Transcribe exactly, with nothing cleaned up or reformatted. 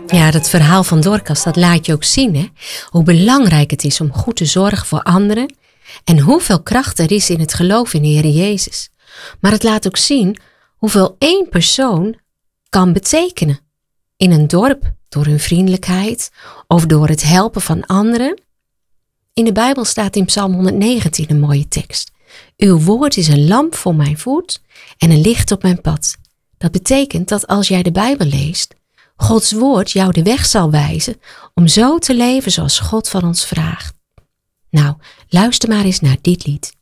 Ja, dat verhaal van Dorcas, dat laat je ook zien, hè? Hoe belangrijk het is om goed te zorgen voor anderen en hoeveel kracht er is in het geloof in de Heer Jezus. Maar het laat ook zien hoeveel één persoon kan betekenen. In een dorp, door hun vriendelijkheid of door het helpen van anderen. In de Bijbel staat in Psalm honderdnegentien een mooie tekst. Uw woord is een lamp voor mijn voet en een licht op mijn pad. Dat betekent dat als jij de Bijbel leest, Gods woord jou de weg zal wijzen om zo te leven zoals God van ons vraagt. Nou, luister maar eens naar dit lied.